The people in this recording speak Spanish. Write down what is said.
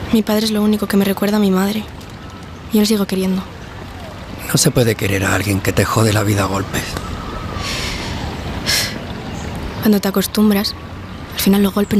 Mi padre es lo único que me recuerda a mi madre. Y yo lo sigo queriendo. No se puede querer a alguien que te jode la vida a golpes. Cuando te acostumbras, al final los golpes